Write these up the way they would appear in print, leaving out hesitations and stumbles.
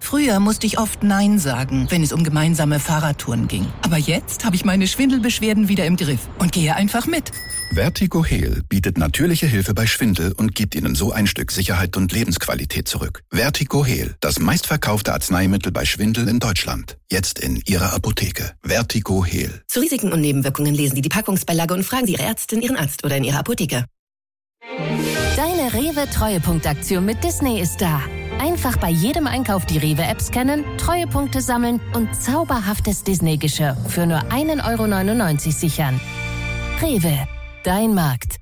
Früher musste ich oft Nein sagen, wenn es um gemeinsame Fahrradtouren ging. Aber jetzt habe ich meine Schwindelbeschwerden wieder im Griff und gehe einfach mit. Vertigo Heal bietet natürliche Hilfe bei Schwindel und gibt Ihnen so ein Stück Sicherheit und Lebensqualität zurück. Vertigo Heal, das meistverkaufte Arzneimittel bei Schwindel in Deutschland. Jetzt in Ihrer Apotheke. Vertigo Heal. Zu Risiken und Nebenwirkungen lesen Sie die Packungsbeilage und fragen Sie Ihre Ärztin, Ihren Arzt oder in Ihrer Apotheke. Deine Rewe-Treuepunktaktion mit Disney ist da. Einfach bei jedem Einkauf die Rewe-App scannen, Treuepunkte sammeln und zauberhaftes Disney-Geschirr für nur 1,99 € sichern. Rewe, dein Markt.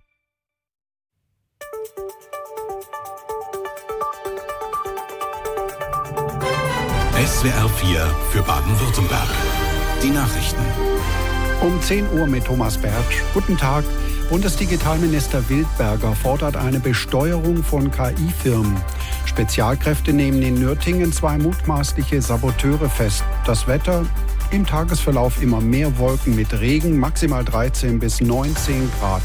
SWR 4 für Baden-Württemberg. Die Nachrichten. Um 10 Uhr mit Thomas Bertsch. Guten Tag. Bundesdigitalminister Wildberger fordert eine Besteuerung von KI-Firmen. Spezialkräfte nehmen in Nürtingen 2 mutmaßliche Saboteure fest. Das Wetter: im Tagesverlauf immer mehr Wolken mit Regen, maximal 13 bis 19 Grad.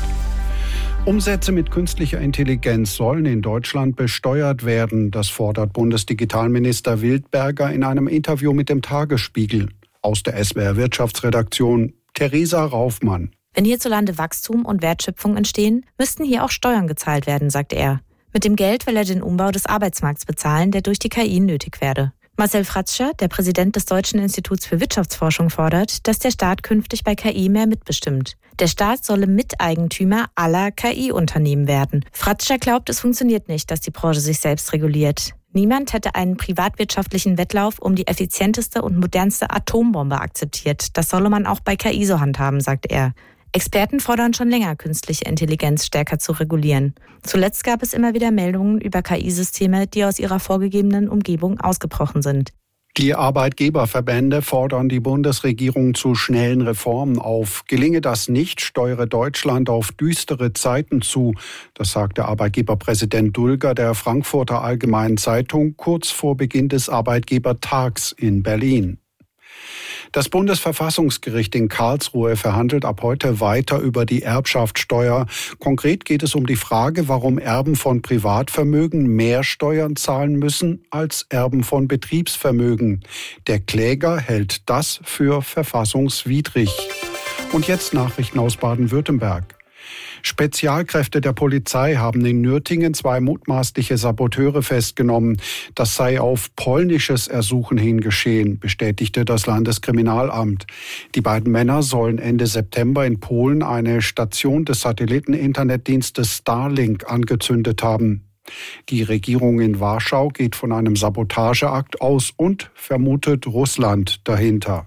Umsätze mit künstlicher Intelligenz sollen in Deutschland besteuert werden. Das fordert Bundesdigitalminister Wildberger in einem Interview mit dem Tagesspiegel. Aus der SWR Wirtschaftsredaktion Theresa Raufmann. Wenn hierzulande Wachstum und Wertschöpfung entstehen, müssten hier auch Steuern gezahlt werden, sagt er. Mit dem Geld will er den Umbau des Arbeitsmarkts bezahlen, der durch die KI nötig werde. Marcel Fratscher, der Präsident des Deutschen Instituts für Wirtschaftsforschung, fordert, dass der Staat künftig bei KI mehr mitbestimmt. Der Staat solle Miteigentümer aller KI-Unternehmen werden. Fratscher glaubt, es funktioniert nicht, dass die Branche sich selbst reguliert. Niemand hätte einen privatwirtschaftlichen Wettlauf um die effizienteste und modernste Atombombe akzeptiert. Das solle man auch bei KI so handhaben, sagt er. Experten fordern schon länger, künstliche Intelligenz stärker zu regulieren. Zuletzt gab es immer wieder Meldungen über KI-Systeme, die aus ihrer vorgegebenen Umgebung ausgebrochen sind. Die Arbeitgeberverbände fordern die Bundesregierung zu schnellen Reformen auf. Gelinge das nicht, steuere Deutschland auf düstere Zeiten zu. Das sagte Arbeitgeberpräsident Dulger der Frankfurter Allgemeinen Zeitung kurz vor Beginn des Arbeitgebertags in Berlin. Das Bundesverfassungsgericht in Karlsruhe verhandelt ab heute weiter über die Erbschaftssteuer. Konkret geht es um die Frage, warum Erben von Privatvermögen mehr Steuern zahlen müssen als Erben von Betriebsvermögen. Der Kläger hält das für verfassungswidrig. Und jetzt Nachrichten aus Baden-Württemberg. Spezialkräfte der Polizei haben in Nürtingen 2 mutmaßliche Saboteure festgenommen. Das sei auf polnisches Ersuchen hin geschehen, bestätigte das Landeskriminalamt. Die beiden Männer sollen Ende September in Polen eine Station des Satelliten-Internetdienstes Starlink angezündet haben. Die Regierung in Warschau geht von einem Sabotageakt aus und vermutet Russland dahinter.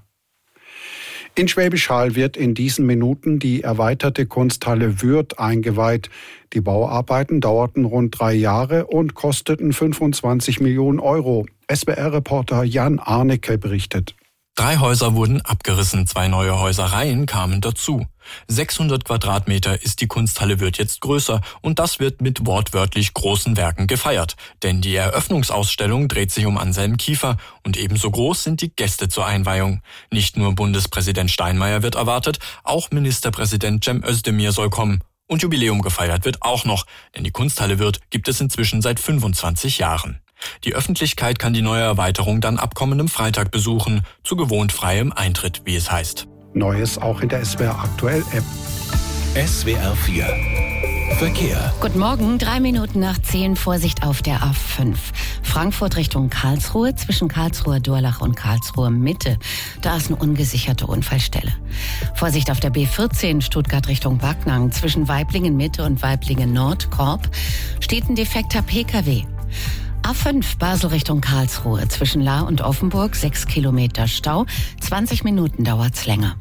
In Schwäbisch Hall wird in diesen Minuten die erweiterte Kunsthalle Würth eingeweiht. Die Bauarbeiten dauerten rund 3 Jahre und kosteten 25 Millionen €. SWR-Reporter Jan Arnecke berichtet. 3 Häuser wurden abgerissen, 2 neue Häusereien kamen dazu. 600 Quadratmeter ist die Kunsthalle Würth jetzt größer und das wird mit wortwörtlich großen Werken gefeiert. Denn die Eröffnungsausstellung dreht sich um Anselm Kiefer und ebenso groß sind die Gäste zur Einweihung. Nicht nur Bundespräsident Steinmeier wird erwartet, auch Ministerpräsident Cem Özdemir soll kommen. Und Jubiläum gefeiert wird auch noch, denn die Kunsthalle Würth gibt es inzwischen seit 25 Jahren. Die Öffentlichkeit kann die neue Erweiterung dann ab kommendem Freitag besuchen, zu gewohnt freiem Eintritt, wie es heißt. Neues auch in der SWR Aktuell App. SWR 4 Verkehr. Guten Morgen, 3 Minuten nach 10, Vorsicht auf der A5. Frankfurt Richtung Karlsruhe, zwischen Karlsruher Durlach und Karlsruhe Mitte. Da ist eine ungesicherte Unfallstelle. Vorsicht auf der B14 Stuttgart Richtung Backnang, zwischen Waiblingen Mitte und Waiblingen Nord, Korb, steht ein defekter Pkw. A5 Basel Richtung Karlsruhe, zwischen Lahr und Offenburg 6 Kilometer Stau, 20 Minuten dauert's länger.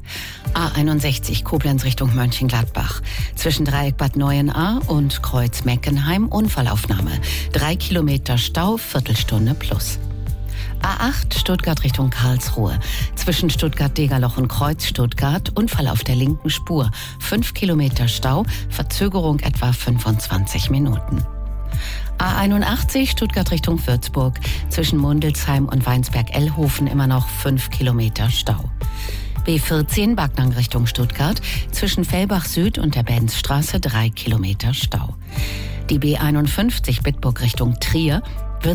A61 Koblenz Richtung Mönchengladbach, zwischen Dreieck Bad Neuenahr und Kreuz Meckenheim Unfallaufnahme, 3 Kilometer Stau, Viertelstunde plus. A8 Stuttgart Richtung Karlsruhe, zwischen Stuttgart-Degerloch und Kreuz Stuttgart, Unfall auf der linken Spur, 5 Kilometer Stau, Verzögerung etwa 25 Minuten. A81 Stuttgart Richtung Würzburg, zwischen Mundelsheim und Weinsberg-Ellhofen immer noch 5 Kilometer Stau. B14 Backnang Richtung Stuttgart, zwischen Fellbach Süd und der Benzstraße 3 Kilometer Stau. Die B51 Bitburg Richtung Trier,